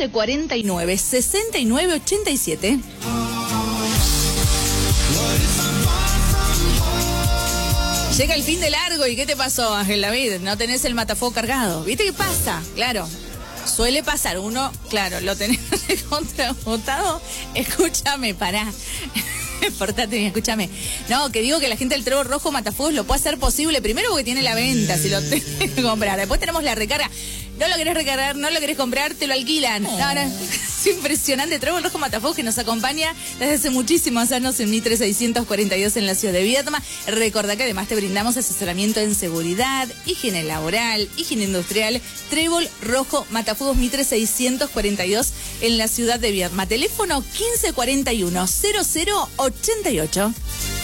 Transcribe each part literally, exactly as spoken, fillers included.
quince cuarenta y nueve, sesenta y nueve ochenta y siete. Llega el fin de largo y ¿qué te pasó, Ángel David? No tenés el matafuego cargado. ¿Viste qué pasa? Claro, suele pasar. Uno, claro, lo tenés contrabotado. Escúchame, pará. Portate, escúchame. No, que digo que la gente del Trébol Rojo Matafuegos lo puede hacer posible. Primero porque tiene la venta, si lo tenés que comprar. Después tenemos la recarga. No lo querés recargar, no lo querés comprar, te lo alquilan. Oh. Ahora, es impresionante. Trébol Rojo Matafuegos que nos acompaña desde hace muchísimos años en Mitre seiscientos cuarenta y dos en la ciudad de Viedma. Recordá que además te brindamos asesoramiento en seguridad, higiene laboral, higiene industrial. Trébol Rojo Matafuegos Mitre seiscientos cuarenta y dos en la ciudad de Viedma. Teléfono quince cuarenta y uno, cero cero ochenta y ocho.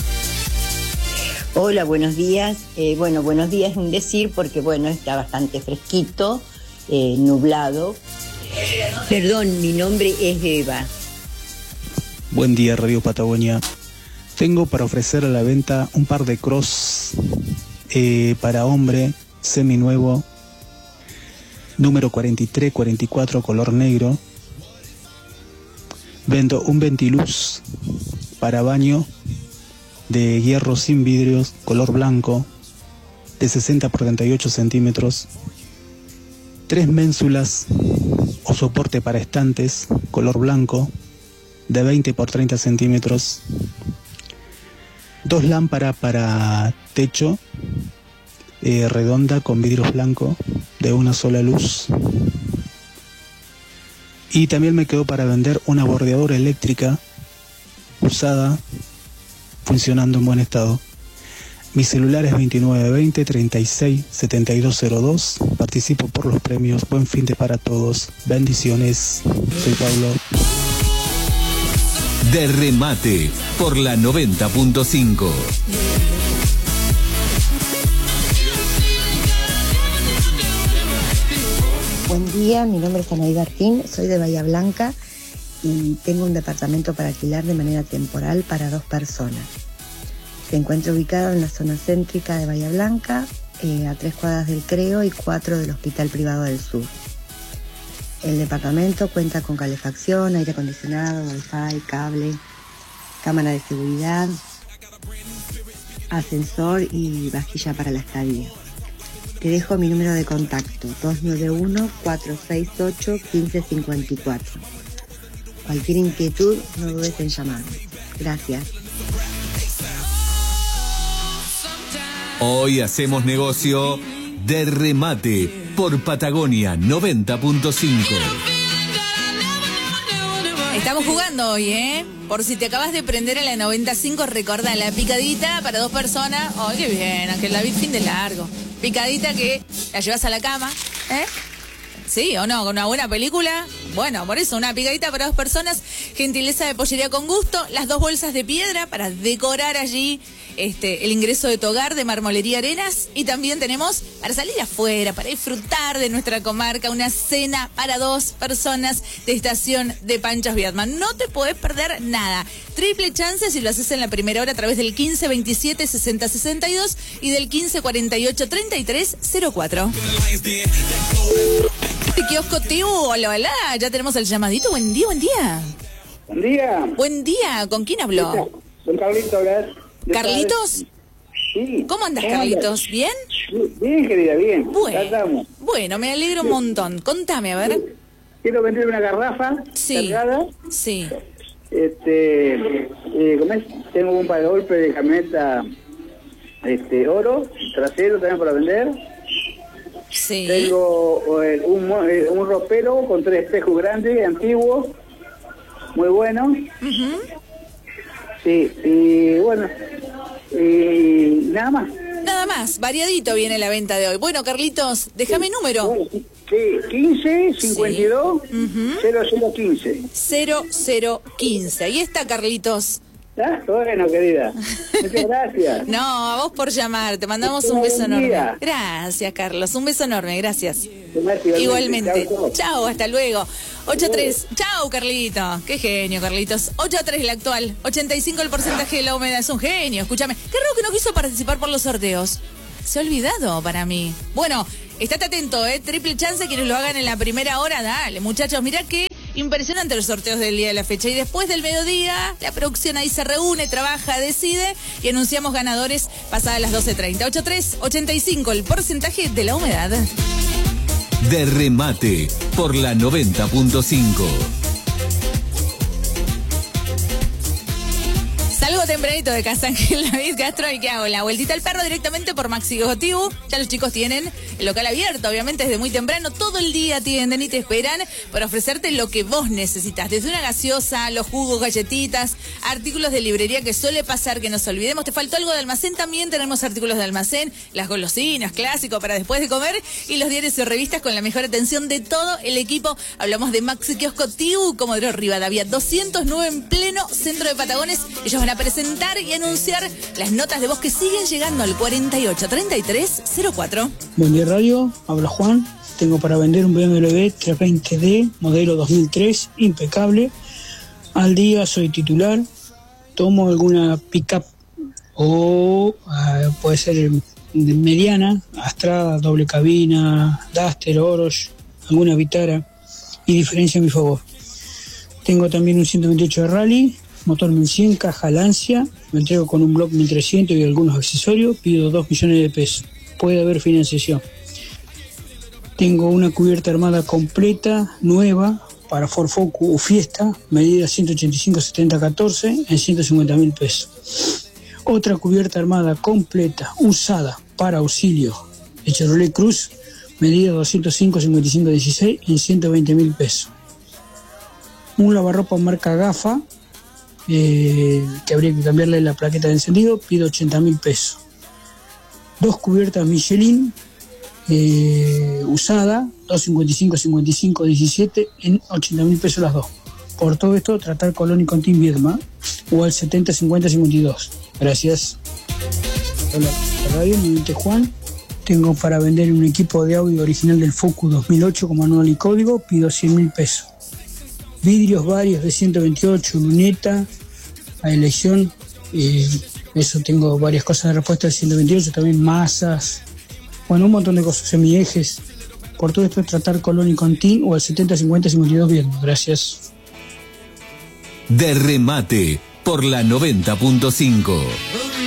Hola, buenos días. Eh, bueno, buenos días en decir porque, bueno, está bastante fresquito, eh, nublado. Perdón, mi nombre es Eva. Buen día, Radio Patagonia. Tengo para ofrecer a la venta un par de cross eh, para hombre, seminuevo, número cuarenta y tres, cuarenta y cuatro, color negro. Vendo un ventiluz para baño de hierro sin vidrios, color blanco, de sesenta por treinta y ocho centímetros. Tres ménsulas o soporte para estantes, color blanco, de veinte por treinta centímetros. Dos lámparas para techo, eh, redonda con vidrios blancos, de una sola luz. Y también me quedó para vender una bordeadora eléctrica usada, funcionando en buen estado. Mi celular es veintinueve veinte, treinta y seis, setenta y dos cero dos. Participo por los premios. Buen fin de para todos. Bendiciones. Soy Pablo. De remate por la noventa punto cinco. Buen día, mi nombre es Anaí Garcín, soy de Bahía Blanca y tengo un departamento para alquilar de manera temporal para dos personas. Se encuentra ubicado en la zona céntrica de Bahía Blanca, eh, a tres cuadras del Creo y cuatro del Hospital Privado del Sur. El departamento cuenta con calefacción, aire acondicionado, wifi, cable, cámara de seguridad, ascensor y vajilla para la estadía. Te dejo mi número de contacto, dos nueve uno, cuatro seis ocho, uno cinco cinco cuatro. Cualquier inquietud, no dudes en llamarme. Gracias. Hoy hacemos negocio de remate por Patagonia noventa punto cinco. Estamos jugando hoy, ¿eh? Por si te acabas de prender a la noventa y cinco, recordá la picadita para dos personas. ¡Ay, qué bien! Ángel David, fin de largo. Picadita que la llevas a la cama, ¿eh? ¿Sí o no? ¿Con una buena película? Bueno, por eso, una picadita para dos personas. Gentileza de Pollería con Gusto. Las dos bolsas de piedra para decorar allí este, el ingreso de tu hogar de Marmolería Arenas. Y también tenemos para salir afuera, para disfrutar de nuestra comarca, una cena para dos personas de Estación de Panchos Viedma. No te podés perder nada. Triple chance si lo haces en la primera hora a través del quince veintisiete sesenta sesenta y dos y del quince cuarenta y ocho treinta y tres cero cuatro. Kiosco T U, hola, hola, ya tenemos el llamadito. Buen día, buen día. Buen día. Buen día, ¿con quién habló? Con Carlitos. ¿Carlitos? Sí. ¿Cómo andas, Carlitos? ¿Bien? Bien, querida, bien. Bueno, bueno, me alegro un montón. Contame, a ver. Quiero vender una garrafa sí. cargada. Sí. Este, eh, ¿cómo es? Tengo un par de golpes de camioneta este, oro, trasero también para vender. Sí. Tengo eh, un, eh, un ropero con tres espejos grandes, antiguos, muy bueno. Uh-huh. Sí, y bueno, y nada más. Nada más, variadito viene la venta de hoy. Bueno, Carlitos, déjame sí. número. Bueno, sí, quince cincuenta y dos sí. uh-huh. cero cero quince. cero cero quince. Ahí está, Carlitos. Ah, bueno, querida. Muchas gracias. No, a vos por llamar. Te mandamos un beso enorme. Gracias, Carlos. Un beso enorme. Gracias. Igualmente. Chao, chao, hasta luego. ocho tres. Chao, Carlito. Qué genio, Carlitos. ocho tres la actual. ochenta y cinco el porcentaje de la humedad. Es un genio. Escúchame. Qué raro que no quiso participar por los sorteos. Se ha olvidado para mí. Bueno, estate atento, ¿eh? Triple chance quienes lo hagan en la primera hora. Dale, muchachos. Mirá que Impresionante los sorteos del día de la fecha. Y después del mediodía, la producción ahí se reúne, trabaja, decide y anunciamos ganadores pasadas las doce treinta. ochenta y tres ochenta y cinco, el porcentaje de la humedad. De remate por la noventa punto cinco. Salgo tempranito de casa Ángel David Castro y ¿qué hago? La vueltita al perro directamente por Maxi Gotibu. Ya los chicos tienen el local abierto, obviamente desde muy temprano, todo el día atienden y te esperan para ofrecerte lo que vos necesitas. Desde una gaseosa, los jugos, galletitas, artículos de librería que suele pasar que nos olvidemos. ¿Te faltó algo de almacén? También tenemos artículos de almacén, las golosinas, clásicos para después de comer y los diarios y revistas con la mejor atención de todo el equipo. Hablamos de Maxi Kiosco Tibu, Comodoro Rivadavia doscientos nueve en pleno centro de Patagones. Ellos van a presentar y anunciar las notas de voz que siguen llegando al cuarenta y ocho treinta y tres cero cuatro. Buen día radio, habla Juan. Tengo para vender un B M W trescientos veinte D, modelo dos mil tres, impecable. Al día soy titular. Tomo alguna pick-up o uh, puede ser mediana, Astrada, doble cabina, Duster, Oroch, alguna Vitara y diferencia a mi favor. Tengo también un ciento veintiocho de rally, motor mil cien, caja Lancia, me entrego con un block mil trescientos y algunos accesorios, pido dos millones de pesos. Puede haber financiación. Tengo una cubierta armada completa, nueva, para Ford Focus o Fiesta, medida ciento ochenta y cinco setenta catorce en ciento cincuenta mil pesos. Otra cubierta armada completa, usada, para auxilio, de Chevrolet Cruz, medida doscientos cinco cincuenta y cinco dieciséis en ciento veinte mil pesos. Un lavarropa marca Gafa, eh, que habría que cambiarle la plaqueta de encendido, pido ochenta mil pesos. Dos cubiertas Michelin, eh, usada, doscientos cincuenta y cinco cincuenta y cinco diecisiete en ochenta mil pesos las dos. Por todo esto, tratar Colón y Contín Viedma, o al setenta cincuenta cincuenta y dos. Gracias. Hola, radio, mi nombre es Juan. Tengo para vender un equipo de audio original del Focus dos mil ocho con manual y código, pido cien mil pesos. Vidrios varios de ciento veintiocho, luneta, a elección, eh, eso tengo varias cosas de respuesta del ciento veintiocho, también masas, bueno, un montón de cosas, semiejes. Por todo esto, tratar Colón y Contín o al setenta cincuenta cincuenta y dos bien. Gracias. De remate por la noventa punto cinco.